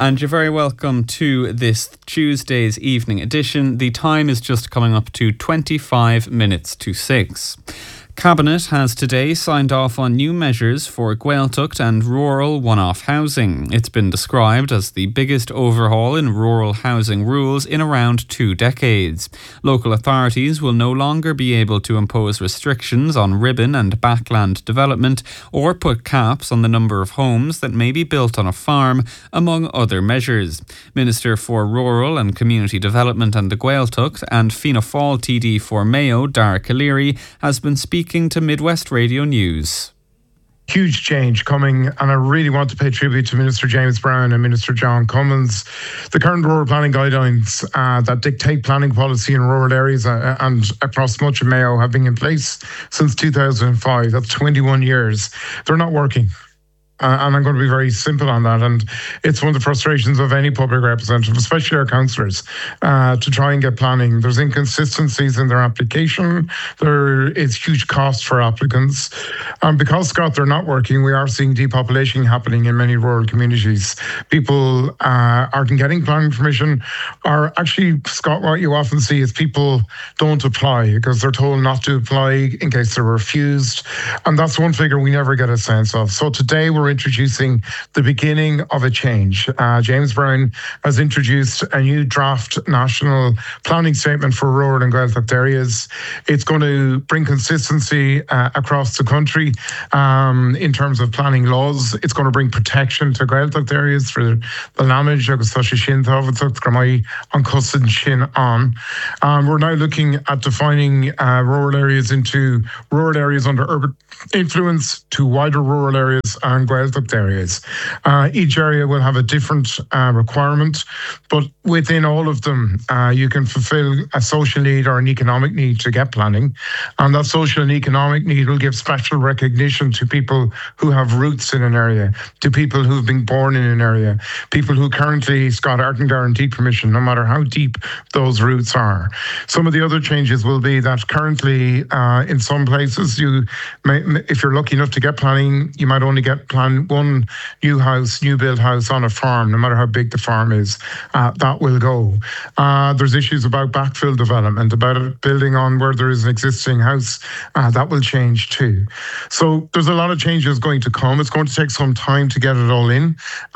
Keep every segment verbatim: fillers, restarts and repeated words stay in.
And you're very welcome to this Tuesday's evening edition. The time is just coming up to twenty-five minutes to six. Cabinet has today signed off on new measures for Gaeltacht and rural one-off housing. It's been described as the biggest overhaul in rural housing rules in around two decades. Local authorities will no longer be able to impose restrictions on ribbon and backland development or put caps on the number of homes that may be built on a farm, among other measures. Minister for Rural and Community Development and the Gaeltacht and Fianna Fáil T D for Mayo, Dara Calleary, has been speaking Speaking to Midwest Radio News. Huge change coming, and I really want to pay tribute to Minister James Browne and Minister John Cummins. The current rural planning guidelines uh, that dictate planning policy in rural areas uh, and across much of Mayo have been in place since two thousand five. That's twenty-one years. They're not working. Uh, and I'm going to be very simple on that. And it's one of the frustrations of any public representative, especially our councillors, uh, to try and get planning. There's inconsistencies in their application. There is huge cost for applicants. And because, Scott, they're not working, we are seeing depopulation happening in many rural communities. People uh, aren't getting planning permission, or actually, Scott, what you often see is people don't apply because they're told not to apply in case they're refused. And that's one figure we never get a sense of. So today we're introducing the beginning of a change. Uh, James Browne has introduced a new draft national planning statement for rural and Gaeltacht areas. It's going to bring consistency uh, across the country um, in terms of planning laws. It's going to bring protection to Gaeltacht areas for the language agus tá sé sin tábhachtach go mbeidh an cosan sin an. Um, we're now looking at defining uh, rural areas into rural areas under urban influence to wider rural areas and Gaeltacht areas. Uh, each area will have a different uh, requirement, but within all of them, uh, you can fulfill a social need or an economic need to get planning. And that social and economic need will give special recognition to people who have roots in an area, to people who've been born in an area, people who currently, Scott, aren't guaranteed permission, no matter how deep those roots are. Some of the other changes will be that currently, uh, in some places, you may, if you're lucky enough to get planning, you might only get plan one new house, new build house on a farm, no matter how big the farm is. Uh, that will go. Uh, there's issues about backfill development, about it building on where there is an existing house. Uh, that will change too. So there's a lot of changes going to come. It's going to take some time to get it all in.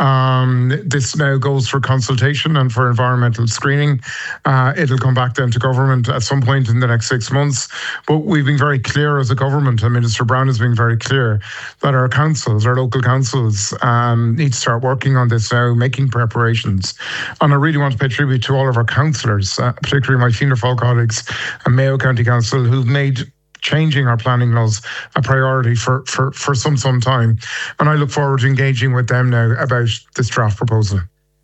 Um, this now goes for consultation and for environmental screening. Uh, it'll come back then to government at some point in the next six months. But we've been very clear as a government, and Minister Browne has been very clear, that our councils, our local councils, um, need to start working on this now, making preparations. And I really want to pay tribute to all of our councillors, uh, particularly my Fianna Fáil colleagues and Mayo County Council, who've made changing our planning laws a priority for, for, for some, some time. And I look forward to engaging with them now about this draft proposal.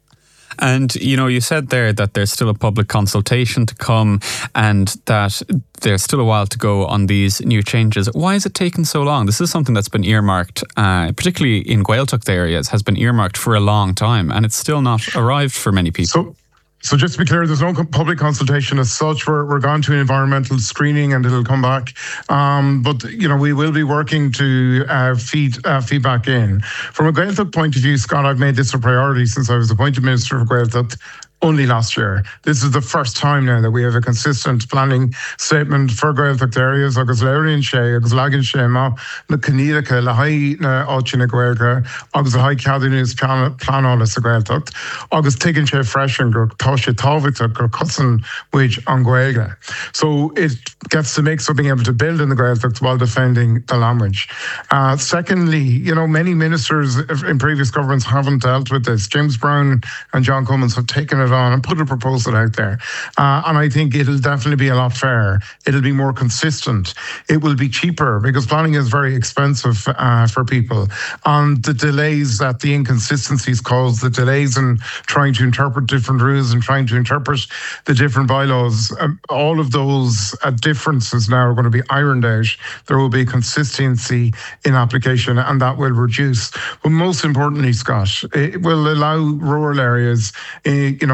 And, you know, you said there that there's still a public consultation to come and that there's still a while to go on these new changes. Why is it taking so long? This is something that's been earmarked, uh, particularly in Gaeltacht areas, has been earmarked for a long time, and it's still not arrived for many people. So, So just to be clear, there's no public consultation as such. We're, we're gone to environmental screening and it'll come back. Um, but, you know, we will be working to uh, feed uh, feedback in. From a Gaeltacht point of view, Scott, I've made this a priority since I was appointed Minister for Gaeltacht only last year. This is the first time now that we have a consistent planning statement for Gaeltacht areas. Agus Laurian Shea, agus Lagan Shea, Ma, na Canirica, La Hai, na Ochina Gaelga, agus La Hai Cadinus Planolis Gaeltacht, agus Tigan Shea Fresh and Tosha Tovita, or Cutson Wage on Gaelga. So it gets to make something able to build in the Gaeltacht while defending the language. Uh, secondly, you know, many ministers in previous governments haven't dealt with this. James Browne and John Cummins have taken it on and put a proposal out there. Uh, and I think it'll definitely be a lot fairer. It'll be more consistent. It will be cheaper because planning is very expensive uh, for people. And the delays that the inconsistencies cause, the delays in trying to interpret different rules and trying to interpret the different bylaws, um, all of those uh, differences now are going to be ironed out. There will be consistency in application and that will reduce. But most importantly, Scott, it will allow rural areas, uh, you know,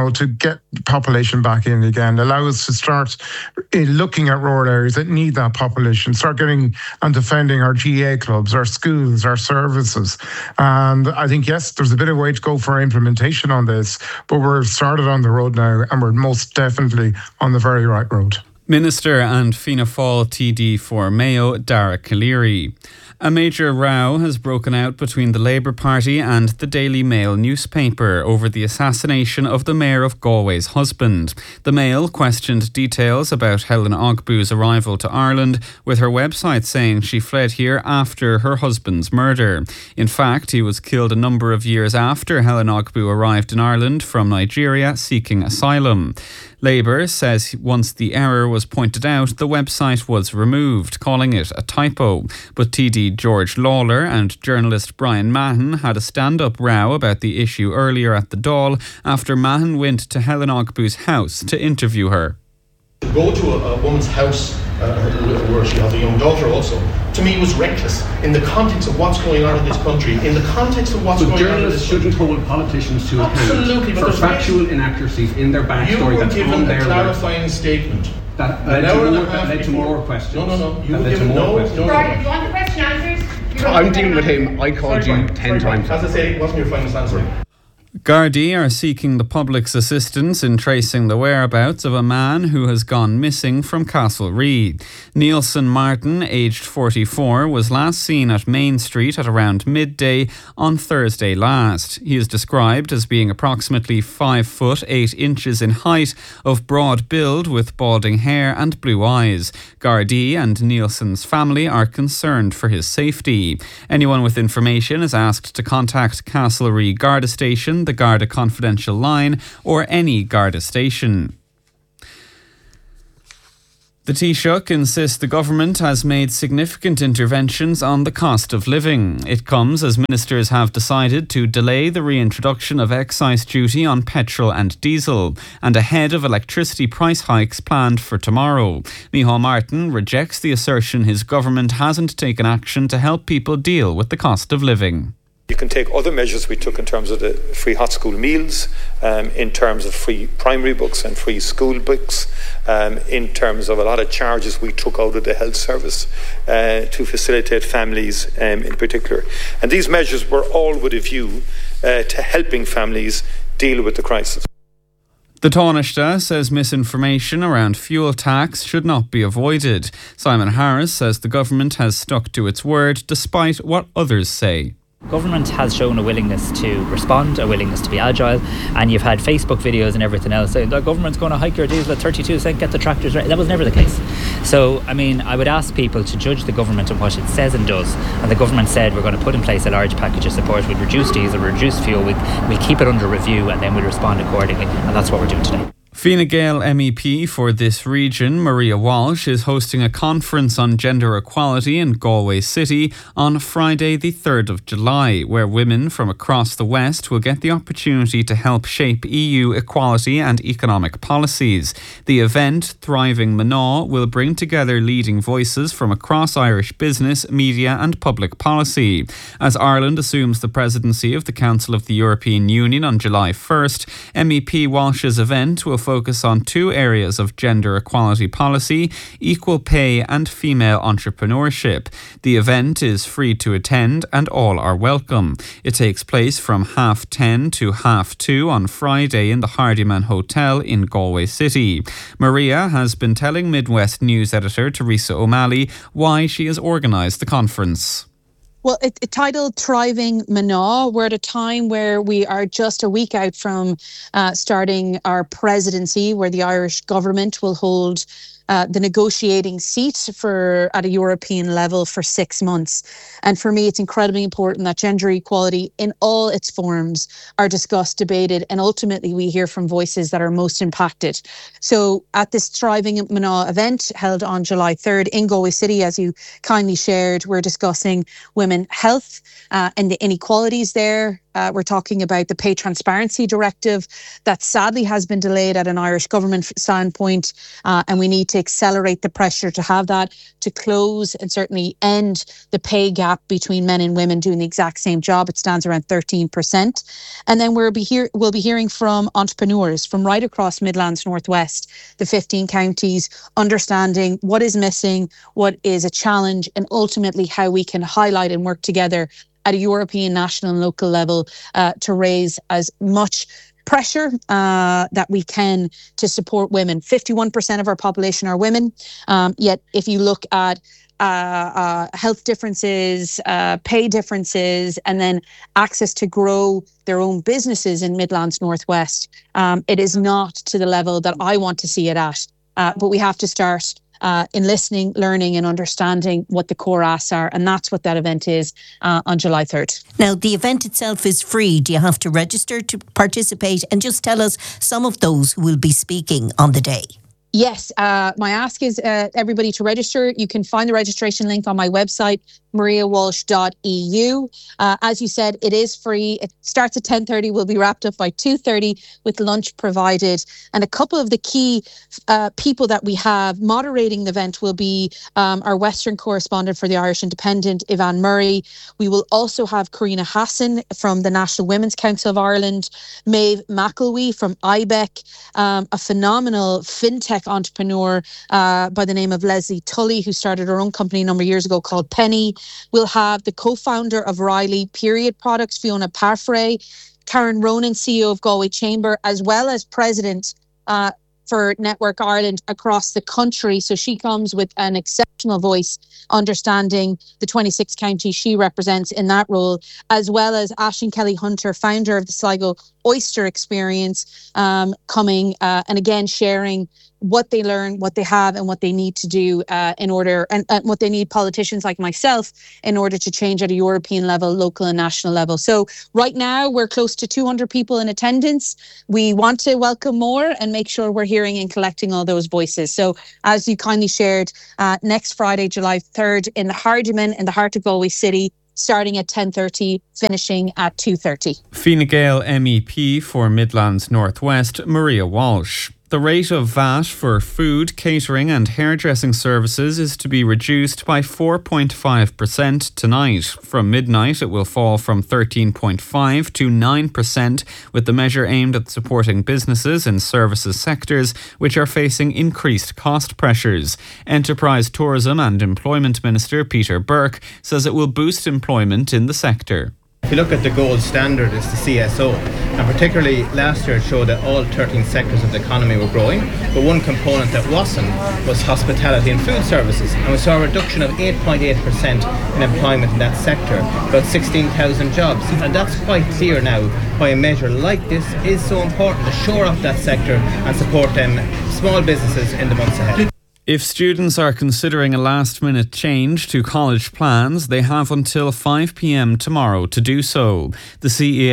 know, to get population back in again, allow us to start uh, looking at rural areas that need that population, start getting and defending our G A clubs, our schools, our services. And I think, yes, there's a bit of way to go for implementation on this, but we're started on the road now, and we're most definitely on the very right road. Minister and Fianna Fáil T D for Mayo, Dara Calleary. A major row has broken out between the Labour Party and the Daily Mail newspaper over the assassination of the Mayor of Galway's husband. The Mail questioned details about Helen Ogbu's arrival to Ireland, with her website saying she fled here after her husband's murder. In fact, he was killed a number of years after Helen Ogbu arrived in Ireland from Nigeria seeking asylum. Labour says once the error was pointed out, the website was removed, calling it a typo. But T D George Lawler and journalist Brian Mahon had a stand-up row about the issue earlier at the Dáil after Mahon went to Helen Ogbu's house to interview her. To go to a, a woman's house uh, where she has a young daughter also, to me was reckless in the context of what's going on in this country, in the context of what's but going on in this country. Journalists shouldn't hold politicians to Absolutely, account for factual reason. inaccuracies in their backstory. You were that's given on a their clarifying website. statement. That led, to more, that led to more questions. No, no, no. You that were led given to more no, questions. no, no. Brian, do you want the question answered? I'm dealing with him. I called Sorry, you Brian. ten Sorry, times. Brian. As I say, it wasn't your final answer. Gardaí are seeking the public's assistance in tracing the whereabouts of a man who has gone missing from Castlereagh. Nielsen Martin, aged forty-four, was last seen at Main Street at around midday on Thursday last. He is described as being approximately five foot eight inches in height, of broad build with balding hair and blue eyes. Gardaí and Nielsen's family are concerned for his safety. Anyone with information is asked to contact Castlereagh Garda Station, the Garda Confidential line, or any Garda station. The Taoiseach insists the government has made significant interventions on the cost of living. It comes as ministers have decided to delay the reintroduction of excise duty on petrol and diesel, and ahead of electricity price hikes planned for tomorrow. Micheál Martin rejects the assertion his government hasn't taken action to help people deal with the cost of living. You can take other measures we took in terms of the free hot school meals, um, in terms of free primary books and free school books, um, in terms of a lot of charges we took out of the health service uh, to facilitate families um, in particular. And these measures were all with a view uh, to helping families deal with the crisis. The Taoiseach says misinformation around fuel tax should not be avoided. Simon Harris says the government has stuck to its word despite what others say. Government has shown a willingness to respond, a willingness to be agile, and you've had Facebook videos and everything else saying the government's going to hike your diesel at thirty-two cents, get the tractors ready. That was never the case. So, I mean, I would ask people to judge the government on what it says and does. And the government said we're going to put in place a large package of support. We'll reduce diesel, reduce fuel, we'll, we'll keep it under review, and then we'll respond accordingly. And that's what we're doing today. Fine Gael M E P for this region, Maria Walsh, is hosting a conference on gender equality in Galway City on Friday the third of July, where women from across the West will get the opportunity to help shape E U equality and economic policies. The event, Thriving Mná, will bring together leading voices from across Irish business, media and public policy. As Ireland assumes the presidency of the Council of the European Union on July first, M E P Walsh's event will focus on two areas of gender equality policy: equal pay and female entrepreneurship. The event is free to attend and all are welcome. It takes place from half ten to half two on Friday in the Hardiman Hotel in Galway City. Maria has been telling Midwest News editor Teresa O'Malley why she has organised the conference. Well, it, it titled Thriving Mná. We're at a time where we are just a week out from uh, starting our presidency, where the Irish government will hold uh, the negotiating seat for at a European level for six months. And for me, it's incredibly important that gender equality in all its forms are discussed, debated, and ultimately we hear from voices that are most impacted. So at this Thriving Mná event held on July third in Galway City, as you kindly shared, we're discussing women health uh, and the inequalities there, Uh, we're talking about the Pay Transparency Directive that sadly has been delayed at an Irish government standpoint, uh, and we need to accelerate the pressure to have that, to close and certainly end the pay gap between men and women doing the exact same job. It stands around thirteen percent. And then we'll be, hear- we'll be hearing from entrepreneurs from right across Midlands Northwest, the fifteen counties, understanding what is missing, what is a challenge, and ultimately how we can highlight and work together at a European, national and local level uh, to raise as much pressure uh, that we can to support women. fifty-one percent of our population are women, um, yet if you look at uh, uh, health differences, uh, pay differences, and then access to grow their own businesses in Midlands Northwest, um, it is not to the level that I want to see it at. Uh, but we have to start Uh, in listening, learning and understanding what the core asks are. And that's what that event is uh, on July third. Now, the event itself is free. Do you have to register to participate? And just tell us some of those who will be speaking on the day. Yes, uh, my ask is uh, everybody to register. You can find the registration link on my website, maria walsh dot e u. Uh, as you said, it is free. It starts at ten thirty, will be wrapped up by two thirty with lunch provided. And a couple of the key uh, people that we have moderating the event will be um, our Western correspondent for the Irish Independent, Ivan Murray. We will also have Karina Hassan from the National Women's Council of Ireland, Maeve McElwee from I B E C, um, a phenomenal fintech entrepreneur uh, by the name of Leslie Tully, who started her own company a number of years ago called Penny. We'll have the co-founder of Riley Period Products, Fiona Parfrey, Karen Ronan, C E O of Galway Chamber, as well as president uh, for Network Ireland across the country. So she comes with an exceptional voice, understanding the twenty-six counties she represents in that role, as well as Aisling Kelly-Hunter, founder of the Sligo Oyster Experience, um, coming uh, and again sharing what they learn, what they have, and what they need to do uh, in order, and uh, what they need politicians like myself in order to change at a European level, local and national level. So right now we're close to two hundred people in attendance. We want to welcome more and make sure we're hearing and collecting all those voices. So as you kindly shared, uh, next Friday, July third, in the Hardiman, in the heart of Galway City, starting at ten thirty, finishing at two thirty. Fine Gael M E P for Midlands Northwest, Maria Walsh. The rate of V A T for food, catering and hairdressing services is to be reduced by four point five percent tonight. From midnight, it will fall from thirteen point five to nine percent, with the measure aimed at supporting businesses in services sectors which are facing increased cost pressures. Enterprise, Tourism and Employment Minister Peter Burke says it will boost employment in the sector. If you look at the gold standard, it's the C S O, and particularly last year it showed that all thirteen sectors of the economy were growing, but one component that wasn't was hospitality and food services, and we saw a reduction of eight point eight percent in employment in that sector, about sixteen thousand jobs, and that's quite clear now why a measure like this is so important to shore up that sector and support them small businesses in the months ahead. If students are considering a last-minute change to college plans, they have until five p.m. tomorrow to do so. The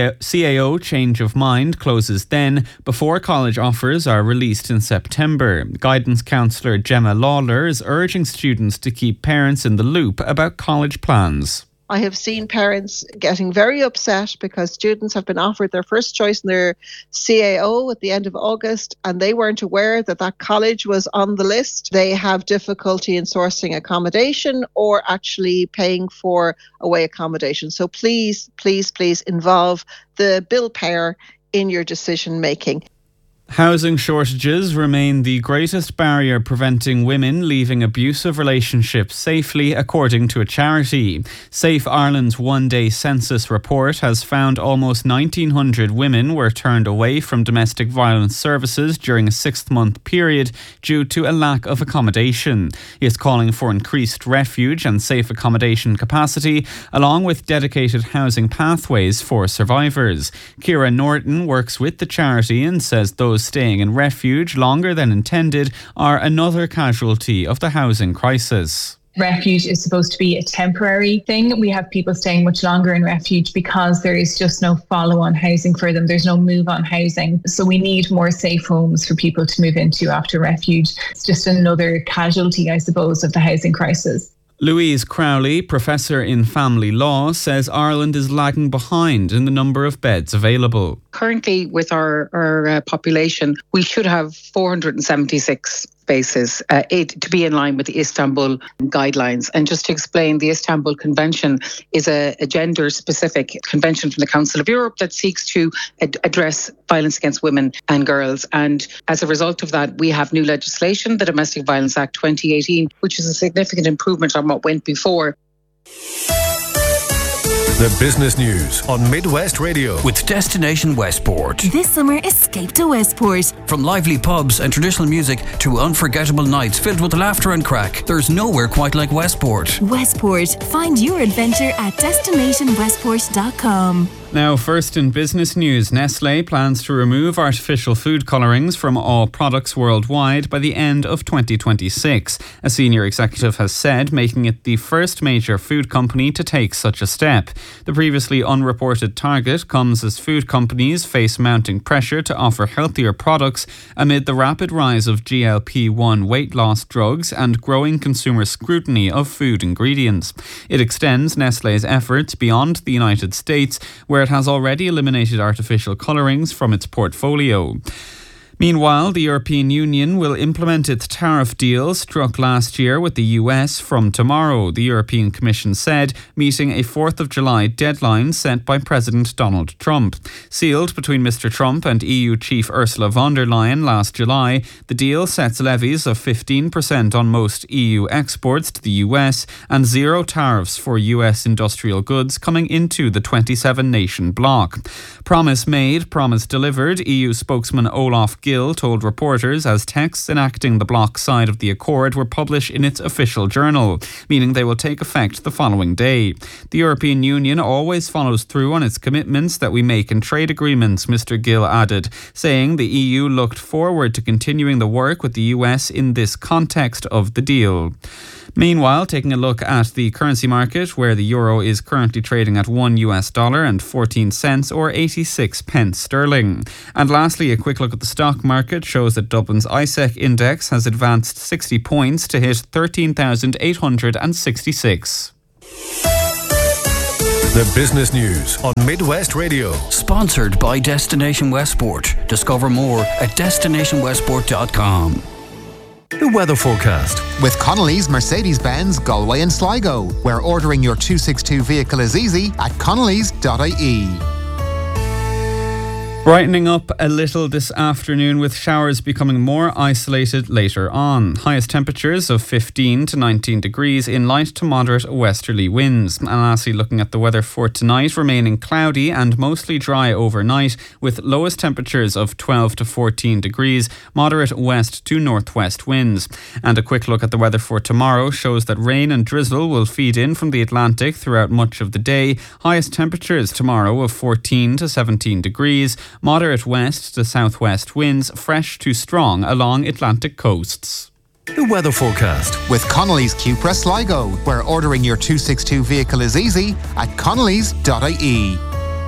C A O change of mind closes then, before college offers are released in September. Guidance counsellor Gemma Lawler is urging students to keep parents in the loop about college plans. I have seen parents getting very upset because students have been offered their first choice in their C A O at the end of August, and they weren't aware that that college was on the list. They have difficulty in sourcing accommodation or actually paying for away accommodation. So please, please, please involve the bill payer in your decision making. Housing shortages remain the greatest barrier preventing women leaving abusive relationships safely, according to a charity. Safe Ireland's one-day census report has found almost nineteen hundred women were turned away from domestic violence services during a six-month period due to a lack of accommodation. He is calling for increased refuge and safe accommodation capacity, along with dedicated housing pathways for survivors. Ciara Norton works with the charity and says those staying in refuge longer than intended are another casualty of the housing crisis. Refuge is supposed to be a temporary thing. We have people staying much longer in refuge because there is just no follow-on housing for them. There's no move-on housing. So we need more safe homes for people to move into after refuge. It's just another casualty, I suppose, of the housing crisis. Louise Crowley, professor in family law, says Ireland is lagging behind in the number of beds available. Currently, with our, our uh, population, we should have four hundred seventy-six spaces uh, eight, to be in line with the Istanbul guidelines. And just to explain, the Istanbul Convention is a, a gender-specific convention from the Council of Europe that seeks to ad- address violence against women and girls. And as a result of that, we have new legislation, the Domestic Violence Act twenty eighteen, which is a significant improvement on what went before. The business news on Midwest Radio with Destination Westport. This summer, escape to Westport. From lively pubs and traditional music to unforgettable nights filled with laughter and crack, there's nowhere quite like Westport. Westport. Find your adventure at destination westport dot com. Now, first in business news, Nestlé plans to remove artificial food colourings from all products worldwide by the end of twenty twenty-six. A senior executive has said, making it the first major food company to take such a step. The previously unreported target comes as food companies face mounting pressure to offer healthier products amid the rapid rise of G L P one weight loss drugs and growing consumer scrutiny of food ingredients. It extends Nestlé's efforts beyond the United States, where it has already eliminated artificial colourings from its portfolio. Meanwhile, the European Union will implement its tariff deal struck last year with the U S from tomorrow, the European Commission said, meeting a fourth of July deadline set by President Donald Trump. Sealed between Mister Trump and E U Chief Ursula von der Leyen last July, the deal sets levies of fifteen percent on most E U exports to the U S and zero tariffs for U S industrial goods coming into the twenty-seven nation bloc. Promise made, promise delivered, E U spokesman Olaf Gill told reporters as texts enacting the bloc side of the accord were published in its official journal, meaning they will take effect the following day. The European Union always follows through on its commitments that we make in trade agreements, Mister Gill added, saying the E U looked forward to continuing the work with the U S in this context of the deal. Meanwhile, taking a look at the currency market, where the euro is currently trading at one U S dollar and fourteen cents or eighty-six pence sterling. And lastly, a quick look at the stock market shows that Dublin's I S E C index has advanced sixty points to hit thirteen thousand eight hundred sixty-six. The business news on Midwest Radio. Sponsored by Destination Westport. Discover more at destination westport dot com. The weather forecast. With Connolly's Mercedes-Benz Galway and Sligo, where ordering your two sixty-two vehicle is easy at connellys dot I E. Brightening up a little this afternoon with showers becoming more isolated later on. Highest temperatures of fifteen to nineteen degrees in light to moderate westerly winds. And lastly, looking at the weather for tonight, remaining cloudy and mostly dry overnight with lowest temperatures of twelve to fourteen degrees, moderate west to northwest winds. And a quick look at the weather for tomorrow shows that rain and drizzle will feed in from the Atlantic throughout much of the day. Highest temperatures tomorrow of fourteen to seventeen degrees. Moderate west to southwest winds, fresh to strong along Atlantic coasts. The weather forecast. With Connolly's Cupra Sligo, where ordering your two sixty-two vehicle is easy at connellys dot I E.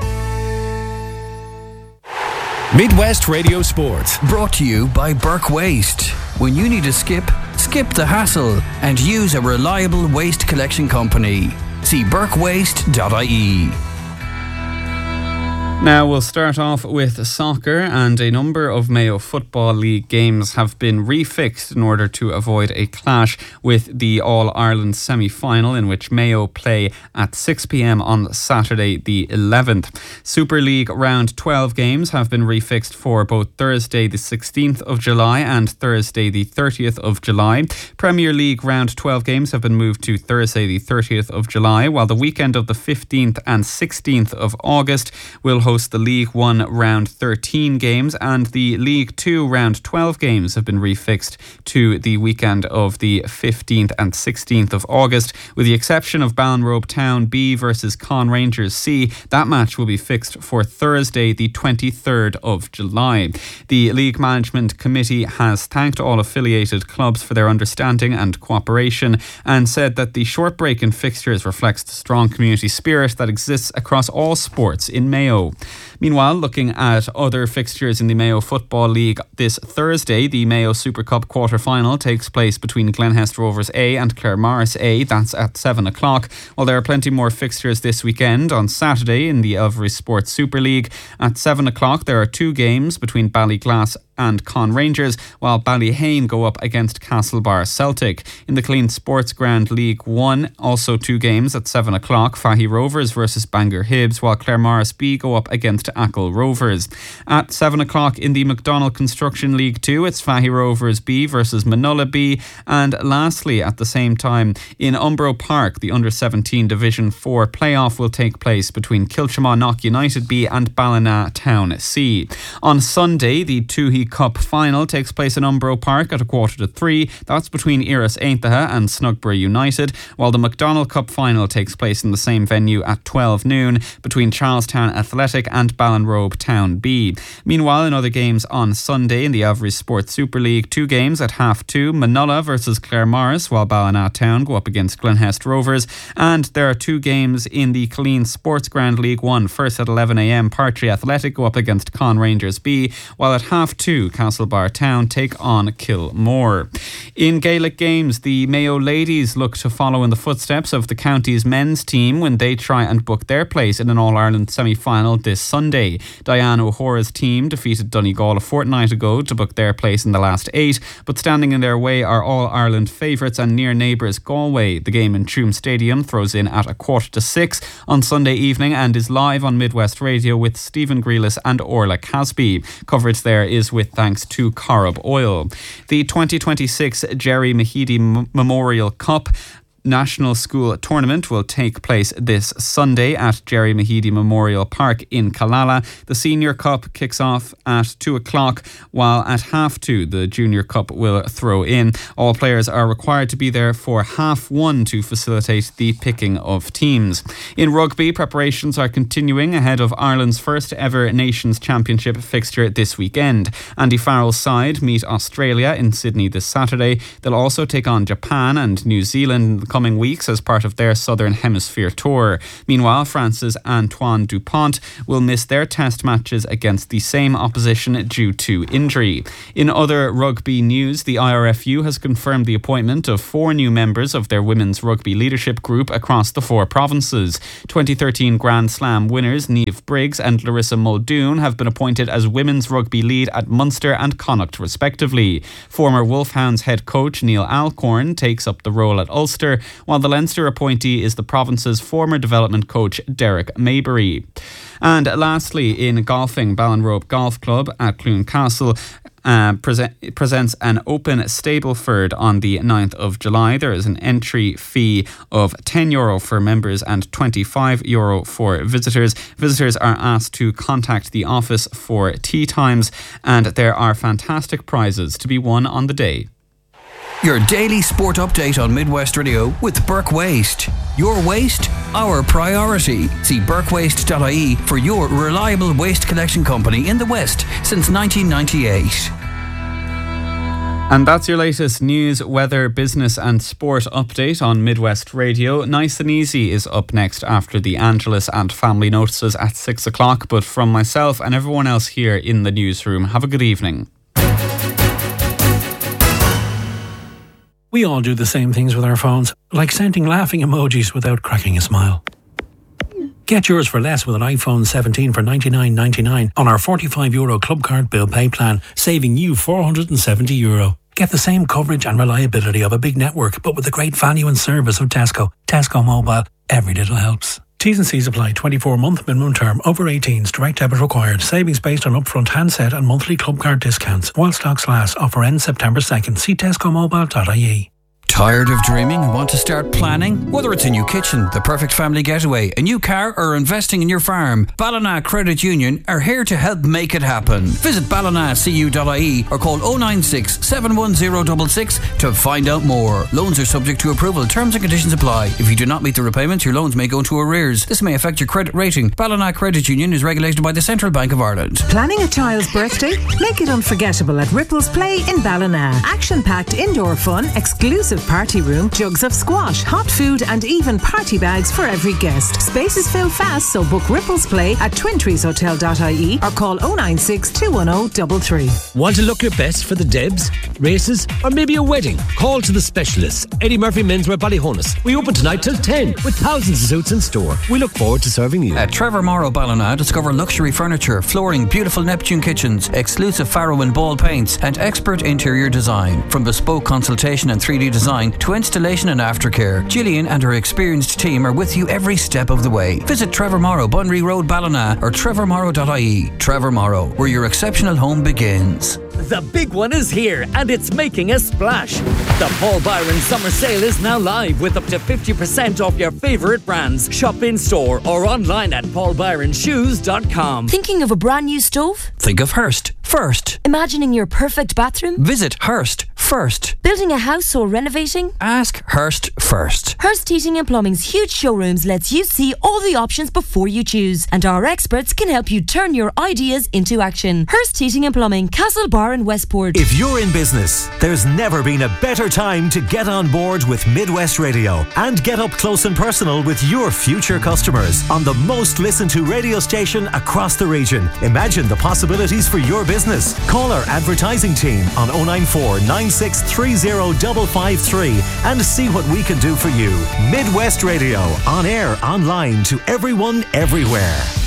Midwest Radio Sports. Brought to you by Burke Waste. When you need a skip, skip the hassle and use a reliable waste collection company. See burke waste dot I E. Now we'll start off with soccer, and a number of Mayo Football League games have been refixed in order to avoid a clash with the All-Ireland semi-final in which Mayo play at six p.m. on Saturday the eleventh. Super League round twelve games have been refixed for both Thursday the sixteenth of July and Thursday the thirtieth of July. Premier League round twelve games have been moved to Thursday the thirtieth of July, while the weekend of the fifteenth and sixteenth of August will host the League One round thirteen games, and the League Two round twelve games have been refixed to the weekend of the fifteenth and sixteenth of August, with the exception of Ballinrobe Town B versus Con Rangers C. That match will be fixed for Thursday the twenty-third of July. The League Management Committee has thanked all affiliated clubs for their understanding and cooperation and said that the short break in fixtures reflects the strong community spirit that exists across all sports in Mayo. Meanwhile, looking at other fixtures in the Mayo Football League this Thursday, the Mayo Super Cup quarter-final takes place between Glenhest Rovers A and Claremorris A. That's at seven o'clock. While there are plenty more fixtures this weekend, on Saturday in the Elvery Sports Super League at seven o'clock there are two games between Ballyglass and Con Rangers, while Ballyhane go up against Castlebar Celtic. In the Clean Sports Ground League one, also two games at seven o'clock, Fahy Rovers versus Bangor Hibs, while Claremorris B go up against Achill Rovers. At seven o'clock in the McDonald Construction League two, it's Fahy Rovers B versus Manola B. And lastly, at the same time, in Umbro Park, the under seventeen Division four playoff will take place between Kilchamaw Knock United B and Ballina Town C. On Sunday, the Toohey Cup final takes place in Umbro Park at a quarter to three. That's between Iris Aintaha and Snugbury United, while the McDonald Cup final takes place in the same venue at twelve noon between Charlestown Athletic and Ballinrobe Town B. Meanwhile, in other games on Sunday in the Elvery Sports Super League, two games at half two, Manola versus Claremorris, while Ballina Town go up against Glenhest Rovers, and there are two games in the Clean Sports Ground League one. First at eleven a m, Partry Athletic go up against Con Rangers B, while at half two, Castlebar Town take on Kilmore. In Gaelic games, the Mayo ladies look to follow in the footsteps of the county's men's team when they try and book their place in an All-Ireland semi-final this Sunday. Diane O'Hora's team defeated Donegal a fortnight ago to book their place in the last eight, but standing in their way are All-Ireland favourites and near neighbours Galway. The game in Troom Stadium throws in at a quarter to six on Sunday evening and is live on Midwest Radio with Stephen Grealis and Orla Casby. Coverage there is with thanks to Corrib Oil. The twenty twenty-six Jerry Mahidi M- Memorial Cup National School Tournament will take place this Sunday at Jerry Mahidi Memorial Park in Killala. The Senior Cup kicks off at two o'clock, while at half two the Junior Cup will throw in. All players are required to be there for half one to facilitate the picking of teams. In rugby, preparations are continuing ahead of Ireland's first ever Nations Championship fixture this weekend. Andy Farrell's side meet Australia in Sydney this Saturday. They'll also take on Japan and New Zealand in the coming weeks as part of their Southern Hemisphere tour. Meanwhile, France's Antoine Dupont will miss their test matches against the same opposition due to injury. In other rugby news, the I R F U has confirmed the appointment of four new members of their women's rugby leadership group across the four provinces. twenty thirteen Grand Slam winners Niamh Briggs and Larissa Muldoon have been appointed as women's rugby lead at Munster and Connacht respectively. Former Wolfhounds head coach Neil Alcorn takes up the role at Ulster, while the Leinster appointee is the province's former development coach Derek Maybury. And lastly, in golfing, Ballinrobe Golf Club at Clune Castle Uh, present, presents an open Stableford on the ninth of July. There is an entry fee of ten euro for members and twenty-five euro for visitors. Visitors are asked to contact the office for tea times, and there are fantastic prizes to be won on the day. Your daily sport update on Midwest Radio with Burke Waste. Your waste, our priority. See burke waste dot I E for your reliable waste collection company in the West since nineteen ninety-eight. And that's your latest news, weather, business and sport update on Midwest Radio. Nice and Easy is up next after the Angelus and family notices at six o'clock. But from myself and everyone else here in the newsroom, have a good evening. We all do the same things with our phones, like sending laughing emojis without cracking a smile. Get yours for less with an iPhone seventeen for ninety-nine ninety-nine on our forty-five euro Club Card Bill Pay plan, saving you four hundred seventy euro. Get the same coverage and reliability of a big network, but with the great value and service of Tesco. Tesco Mobile. Every little helps. T's and C's apply. twenty-four month minimum term. Over eighteens. Direct debit required. Savings based on upfront handset and monthly Club Card discounts. While stocks last. Offer ends September second. See tesco mobile dot I E. Tired of dreaming and want to start planning? Whether it's a new kitchen, the perfect family getaway, a new car or investing in your farm, Ballina Credit Union are here to help make it happen. Visit ballina c u dot I E or call oh nine six, seven one zero six six to find out more. Loans are subject to approval. Terms and conditions apply. If you do not meet the repayments, your loans may go into arrears. This may affect your credit rating. Ballina Credit Union is regulated by the Central Bank of Ireland. Planning a child's birthday? Make it unforgettable at Ripples Play in Ballina. Action-packed indoor fun, exclusive party room, jugs of squash, hot food and even party bags for every guest. Spaces fill fast, so book Ripples Play at twin trees hotel dot I E or call oh nine six, two one oh, three three. Want to look your best for the Debs, races or maybe a wedding? Call to the specialists. Eddie Murphy Menswear Ballyhonus. We open tonight till ten with thousands of suits in store. We look forward to serving you. At Trevor Morrow Ballina, discover luxury furniture, flooring, beautiful Neptune kitchens, exclusive Farrow and Ball paints and expert interior design. From bespoke consultation and three D design to installation and aftercare, Gillian and her experienced team are with you every step of the way. Visit Trevor Morrow, Bunry Road, Ballina or trevor morrow dot I E. Trevor Morrow, where your exceptional home begins. The big one is here and it's making a splash. The Paul Byron Summer Sale is now live with up to fifty percent off your favourite brands. Shop in store or online at paul byron shoes dot com. Thinking of a brand new stove? Think of Hearst first. Imagining your perfect bathroom? Visit Hearst first. Building a house or renovating? Ask Hearst first. Hearst Heating and Plumbing's huge showrooms lets you see all the options before you choose, and our experts can help you turn your ideas into action. Hearst Heating and Plumbing, Castlebar and Westport. If you're in business, there's never been a better time to get on board with Midwest Radio and get up close and personal with your future customers on the most listened to radio station across the region. Imagine the possibilities for your business. Call our advertising team on oh nine four, nine six three oh, five five three and see what we can do for you. Midwest Radio, on air, online, to everyone, everywhere.